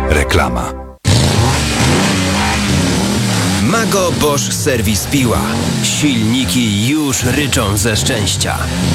Reklama. Mago Bosch Serwis Piła. Silniki już ryczą ze szczęścia.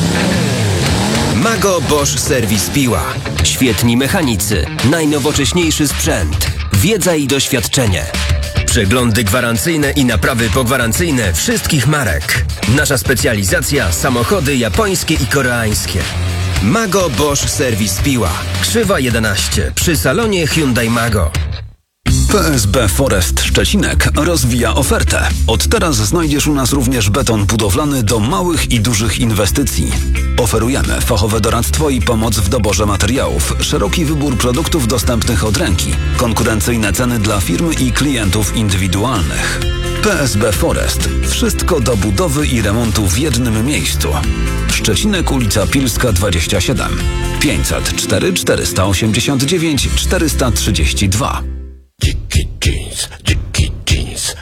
Mago Bosch Serwis Piła. Świetni mechanicy, najnowocześniejszy sprzęt, wiedza i doświadczenie. Przeglądy gwarancyjne i naprawy pogwarancyjne wszystkich marek. Nasza specjalizacja: samochody japońskie i koreańskie. Mago Bosch Serwis Piła. Krzywa 11 przy salonie Hyundai Mago. PSB Forest Szczecinek rozwija ofertę. Od teraz znajdziesz u nas również beton budowlany do małych i dużych inwestycji. Oferujemy fachowe doradztwo i pomoc w doborze materiałów, szeroki wybór produktów dostępnych od ręki, konkurencyjne ceny dla firm i klientów indywidualnych. PSB Forest. Wszystko do budowy i remontu w jednym miejscu. Szczecinek, ulica Pilska 27. 504 489 432. Dziki jeans, dziki jeans,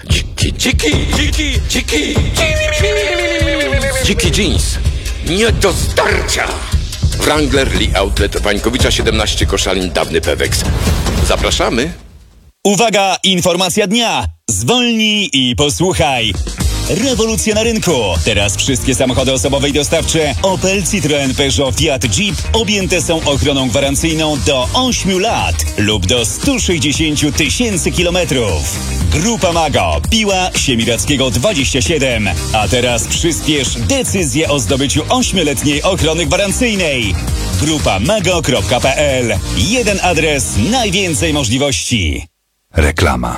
dziki jeans. Nie do starcia. Wrangler Lee Outlet, Wańkowicza 17, Koszalin, dawny Pewex. Zapraszamy. Uwaga, informacja dnia. Zwolnij i posłuchaj. Rewolucja na rynku. Teraz wszystkie samochody osobowe i dostawcze Opel, Citroen, Peugeot, Fiat, Jeep objęte są ochroną gwarancyjną do 8 lat lub do 160 000 kilometrów. Grupa Mago, Piła Siemiradzkiego 27. A teraz przyspiesz decyzję o zdobyciu 8-letniej ochrony gwarancyjnej. grupamago.pl. Jeden adres, najwięcej możliwości. Reklama.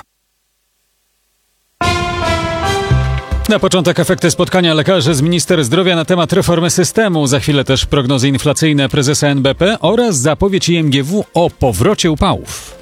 Na początek efekty spotkania lekarzy z minister zdrowia na temat reformy systemu. Za chwilę też prognozy inflacyjne prezesa NBP oraz zapowiedź IMGW o powrocie upałów.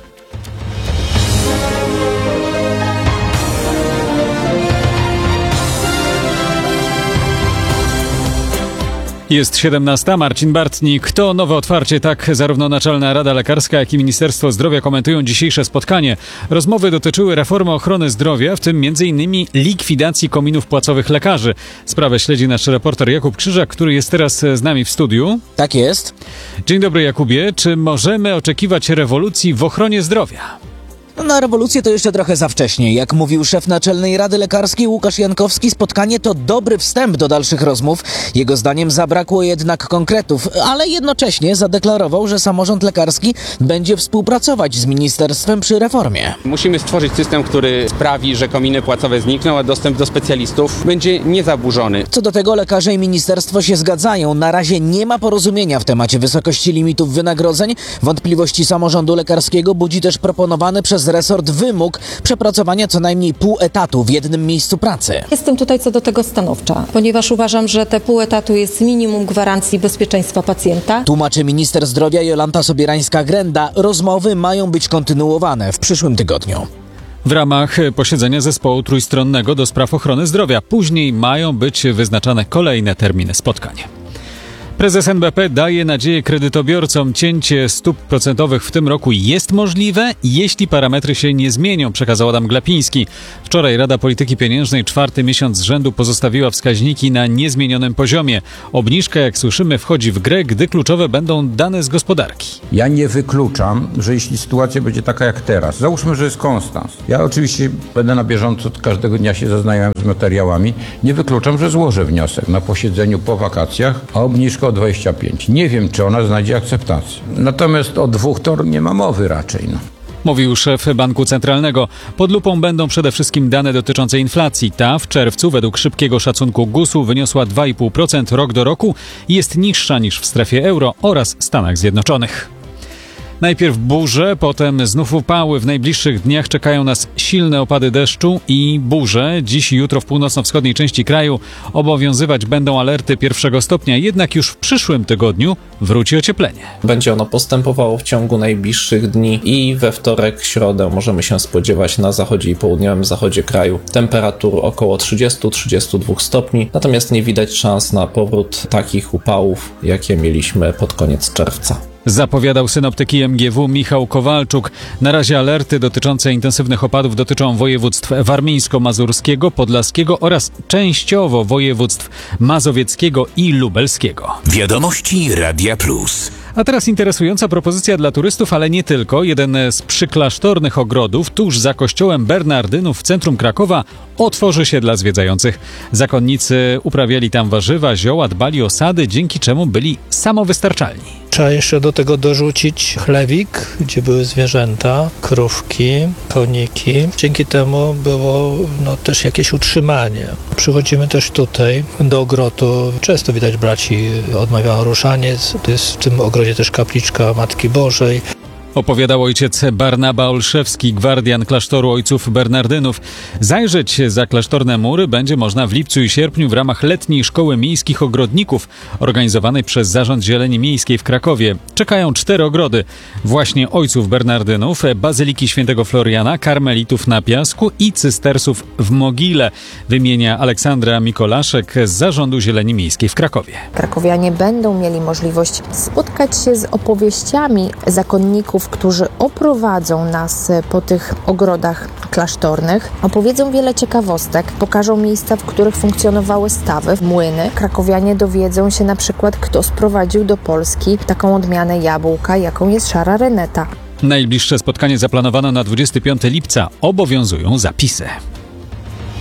Jest 17. Marcin Bartnik. To nowe otwarcie. Tak zarówno Naczelna Rada Lekarska, jak i Ministerstwo Zdrowia komentują dzisiejsze spotkanie. Rozmowy dotyczyły reformy ochrony zdrowia, w tym m.in. likwidacji kominów płacowych lekarzy. Sprawę śledzi nasz reporter Jakub Krzyżak, który jest teraz z nami w studiu. Tak jest. Dzień dobry, Jakubie. Czy możemy oczekiwać rewolucji w ochronie zdrowia? Na rewolucję to jeszcze trochę za wcześnie. Jak mówił szef Naczelnej Rady Lekarskiej Łukasz Jankowski, spotkanie to dobry wstęp do dalszych rozmów. Jego zdaniem zabrakło jednak konkretów, ale jednocześnie zadeklarował, że samorząd lekarski będzie współpracować z ministerstwem przy reformie. Musimy stworzyć system, który sprawi, że kominy płacowe znikną, a dostęp do specjalistów będzie niezaburzony. Co do tego lekarze i ministerstwo się zgadzają. Na razie nie ma porozumienia w temacie wysokości limitów wynagrodzeń. Wątpliwości samorządu lekarskiego budzi też proponowany przez resort wymóg przepracowania co najmniej pół etatu w jednym miejscu pracy. Jestem tutaj co do tego stanowcza, ponieważ uważam, że te pół etatu jest minimum gwarancji bezpieczeństwa pacjenta. Tłumaczy minister zdrowia Jolanta Sobierańska-Grenda. Rozmowy mają być kontynuowane w przyszłym tygodniu. W ramach posiedzenia zespołu trójstronnego do spraw ochrony zdrowia. Później mają być wyznaczane kolejne terminy spotkań. Prezes NBP daje nadzieję kredytobiorcom. Cięcie stóp procentowych w tym roku jest możliwe, jeśli parametry się nie zmienią, przekazał Adam Glapiński. Wczoraj Rada Polityki Pieniężnej 4. miesiąc z rzędu pozostawiła wskaźniki na niezmienionym poziomie. Obniżka, jak słyszymy, wchodzi w grę, gdy kluczowe będą dane z gospodarki. Ja nie wykluczam, że jeśli sytuacja będzie taka jak teraz, załóżmy, że jest konstans. Ja oczywiście będę na bieżąco każdego dnia się zaznajamiam z materiałami. Nie wykluczam, że złożę wniosek na posiedzeniu po wakacjach o obniżkę o 25. Nie wiem, czy ona znajdzie akceptację. Natomiast o 2 to nie ma mowy raczej. Mówił szef Banku Centralnego. Pod lupą będą przede wszystkim dane dotyczące inflacji. Ta w czerwcu według szybkiego szacunku GUS-u wyniosła 2,5% rok do roku i jest niższa niż w strefie euro oraz Stanach Zjednoczonych. Najpierw burze, potem znów upały. W najbliższych dniach czekają nas silne opady deszczu i burze. Dziś i jutro w północno-wschodniej części kraju obowiązywać będą alerty 1 stopnia, jednak już w przyszłym tygodniu wróci ocieplenie. Będzie ono postępowało w ciągu najbliższych dni i we wtorek, środę możemy się spodziewać na zachodzie i południowym zachodzie kraju temperatur około 30-32 stopni, natomiast nie widać szans na powrót takich upałów, jakie mieliśmy pod koniec czerwca. Zapowiadał synoptyk IMGW Michał Kowalczuk. Na razie alerty dotyczące intensywnych opadów dotyczą województw warmińsko-mazurskiego, podlaskiego oraz częściowo województw mazowieckiego i lubelskiego. Wiadomości Radia Plus. A teraz interesująca propozycja dla turystów, ale nie tylko. Jeden z przyklasztornych ogrodów tuż za kościołem Bernardynów w centrum Krakowa otworzy się dla zwiedzających. Zakonnicy uprawiali tam warzywa, zioła, dbali o sady, dzięki czemu byli samowystarczalni. Trzeba jeszcze do tego dorzucić chlewik, gdzie były zwierzęta, krówki, koniki. Dzięki temu było też jakieś utrzymanie. Przychodzimy też tutaj do ogrodu. Często widać braci odmawiają ruszaniec. To jest w tym ogrodzie też kapliczka Matki Bożej. Opowiadał ojciec Barnaba Olszewski, gwardian klasztoru ojców Bernardynów. Zajrzeć za klasztorne mury będzie można w lipcu i sierpniu w ramach letniej szkoły miejskich ogrodników organizowanej przez Zarząd Zieleni Miejskiej w Krakowie. Czekają 4 ogrody. Właśnie ojców Bernardynów, Bazyliki Świętego Floriana, Karmelitów na Piasku i Cystersów w Mogile. Wymienia Aleksandra Mikolaszek z Zarządu Zieleni Miejskiej w Krakowie. Krakowianie będą mieli możliwość spotkać się z opowieściami zakonników, którzy oprowadzą nas po tych ogrodach klasztornych, opowiedzą wiele ciekawostek, pokażą miejsca, w których funkcjonowały stawy, młyny. Krakowianie dowiedzą się na przykład, kto sprowadził do Polski taką odmianę jabłka, jaką jest szara reneta. Najbliższe spotkanie zaplanowano na 25 lipca. Obowiązują zapisy.